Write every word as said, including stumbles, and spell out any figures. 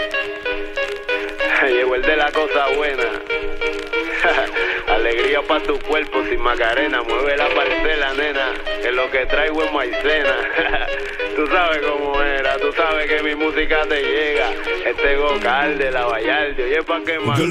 Llegó el de la cosa buena. Alegría pa' tu cuerpo sin Macarena. Mueve la parcela, nena, que lo que traigo es maicena. Tú sabes cómo era, tú sabes que mi música te llega. Este Gocal de la Vallarde, oye, pa' que más.